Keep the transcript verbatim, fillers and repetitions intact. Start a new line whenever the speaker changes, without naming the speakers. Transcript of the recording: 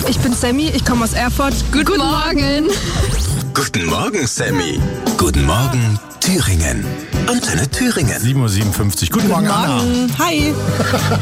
ich bin Sammy, ich komme aus Erfurt. Guten, Guten Morgen.
Guten Morgen, Sammy. Guten Morgen, Thüringen. Antenne Thüringen.
sieben Uhr siebenundfünfzig. Guten, Guten Morgen, Anna.
Hi.